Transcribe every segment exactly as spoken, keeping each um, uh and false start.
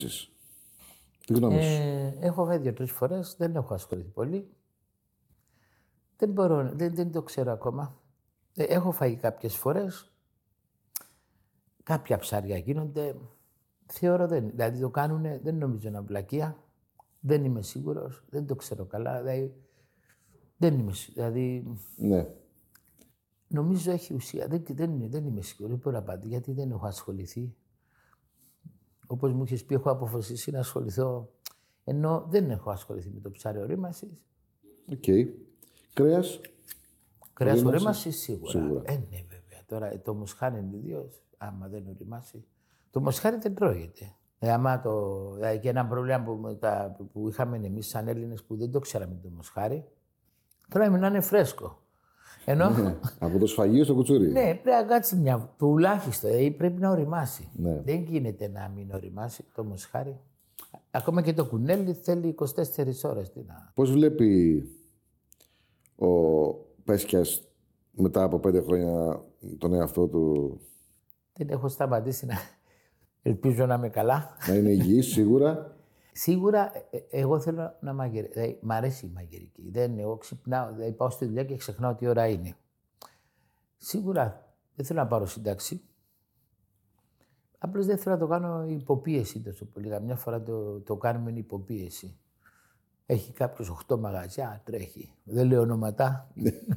Τι γνώμη σου? Ε, έχω φάει δύο-τρεις φορές, δεν έχω ασχοληθεί πολύ. Δεν μπορώ, δεν, δεν το ξέρω ακόμα. Ε, έχω φάει κάποιες φορές. Κάποια ψάρια γίνονται. Θεωρώ δεν. Δηλαδή το κάνουνε, δεν νομίζω να βλακεία. Δεν είμαι σίγουρος, δεν το ξέρω καλά. Δηλαδή, δεν είμαι σίγουρος. Δηλαδή, ναι. Νομίζω έχει ουσία. Δεν, δεν, δεν είμαι σίγουρος, δεν μπορώ να απαντήσω, γιατί δεν έχω ασχοληθεί. Όπως μου είχες πει, έχω αποφασίσει να ασχοληθώ, ενώ δεν έχω ασχοληθεί με το ψάρι ορίμασης. Οκ. Okay. Κρέας. Κρέας ορίμασης, σίγουρα. σίγουρα. Ε, ναι, βέβαια. Τώρα το μοσχάρι ιδίως, άμα δεν οριμάσει. Το μοσχάρι δεν τρώγεται. Ε, άμα το, δηλαδή και ένα πρόβλημα που, τα, που είχαμε εμείς σαν Έλληνες που δεν το ξέραμε το μοσχάρι, τώρα να είναι φρέσκο. Ενώ... ναι, από το σφαγείο στο κουτσούρι. Ναι, πρέπει να κάτσει μια τουλάχιστον, δηλαδή πρέπει να οριμάσει. Ναι. Δεν γίνεται να μην οριμάσει το μοσχάρι. Ακόμα και το κουνέλι θέλει είκοσι τέσσερις ώρες. Να... Πώς βλέπει ο Πέσκιας μετά από πέντε χρόνια τον εαυτό του? Δεν έχω σταματήσει να... Ελπίζω να είμαι καλά. Να είναι υγιής, σίγουρα. Σίγουρα, ε, εγώ θέλω να μαγειρεύω. Δηλαδή, μ' αρέσει η μαγειρική. Δεν, εγώ ξυπνάω, δηλαδή πάω στη δουλειά και ξεχνάω τι ώρα είναι. Σίγουρα δεν θέλω να πάρω σύνταξη. Απλώς δεν θέλω να το κάνω υποπίεση τόσο πολύ. Μια φορά το, το κάνουμε υποπίεση. Έχει κάποιος οχτώ μαγαζιά, τρέχει. Δεν λέω ονόματα.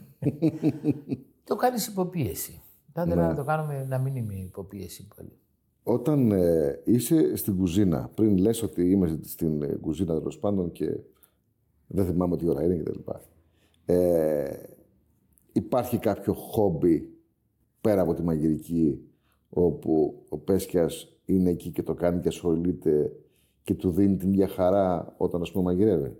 Το κάνεις υποπίεση. Θα ήθελα ναι. να το κάνουμε να μην είμαι υποπίεση πολύ. Όταν ε, είσαι στην κουζίνα, πριν λες ότι είμαι στην ε, κουζίνα τέλος πάντων και δεν θυμάμαι τι ώρα είναι κτλ. Ε, υπάρχει κάποιο χόμπι πέρα από τη μαγειρική, όπου ο Πέσκιας είναι εκεί και το κάνει και ασχολείται και του δίνει την ίδια χαρά όταν, ας πούμε, μαγειρεύει?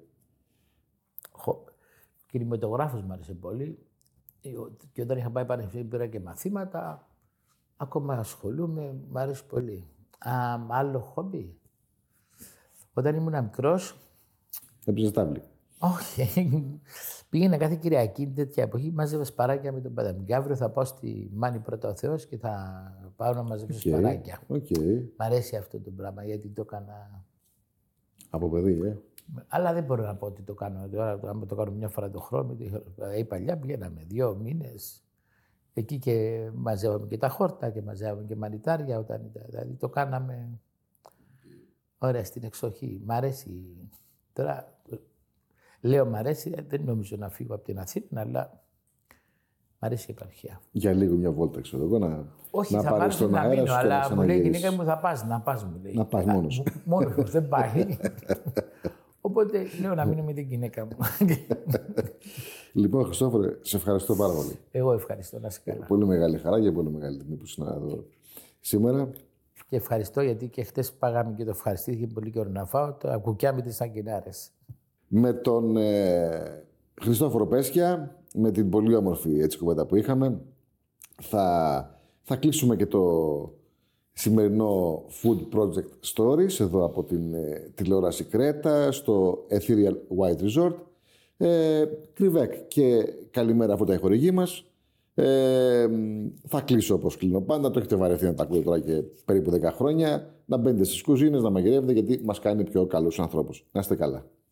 Κινηματογράφος μου άρεσε πολύ. Και όταν είχα πάει πανεπιστήμιο πήρα και μαθήματα. Ακόμα ασχολούμαι, μου αρέσει πολύ. Α, άλλο χόμπι. Όταν ήμουν μικρός... Έπαιζες τάβλη? Όχι. Πήγαινα κάθε Κυριακή τέτοια εποχή, μάζευα σπαράκια με τον πατέρα μου. Και αύριο θα πάω στη Μάνη πρώτα ο Θεός και θα πάω να μαζέψω okay. σπαράκια. Okay. Μ' αρέσει αυτό το πράγμα, γιατί το έκανα... Από παιδί, ε. Αλλά δεν μπορώ να πω ότι το κάνω. Τώρα, άμα το κάνω μια φορά το χρόνο, η παλιά πηγαίναμε δύο μήνες. Εκεί και μαζεύαμε και τα χόρτα και μαζεύαμε και μανιτάρια όταν ήταν. Δηλαδή το κάναμε ωραία στην εξοχή. Μ' αρέσει. Τώρα λέω μ' αρέσει, δεν νομίζω να φύγω από την Αθήνα, αλλά μ' αρέσει η επαρχία. Για λίγο μια βόλτα, ξέρω εγώ, να, όχι, να θα πάρεις τον αέρα μείνω, σου αλλά και να μου λέει η γυναίκα μου θα πας, να πας μου λέει. Να πας μόνος. Μόνος μου, δεν πάει. Οπότε λέω να μείνω με την γυναίκα μου. Λοιπόν, Χριστόφορε, σε ευχαριστώ πάρα πολύ. Εγώ ευχαριστώ, να είσαι καλά. Πολύ μεγάλη χαρά και πολύ μεγάλη τιμή που ήσουν εδώ σήμερα. Και ευχαριστώ, γιατί και χτες πάγαμε και το ευχαριστήθηκε πολύ καιρό να φάω τα κουκιά με τις σαγκινάρες. Με τον ε, Χριστόφορο Πέσκια, με την πολύ όμορφη έτσι κουβέντα που είχαμε, θα, θα κλείσουμε και το σημερινό Food Project Stories εδώ από την ε, τηλεόραση Κρέτα στο Ethereal White Resort. Ε, Κρυβέκ και καλημέρα από τα ηχορηγή μας. Ε, θα κλείσω όπως κλείνω πάντα. Το έχετε βαρεθεί να τα ακούτε τώρα και περίπου δέκα χρόνια. Να μπαίνετε στις κουζίνες, να μαγειρεύετε, γιατί μας κάνει πιο καλούς ανθρώπους. Να είστε καλά.